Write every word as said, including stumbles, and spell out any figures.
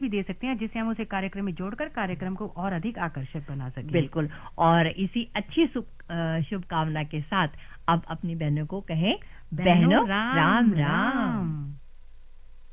दे सकते हैं जिससे हम उसे कार्यक्रम में जोड़कर कार्यक्रम को और अधिक आकर्षक बना सकें। बिल्कुल, और इसी अच्छी शुभकामना के साथ अब अपनी बहनों को कहें बहनों राम राम, राम।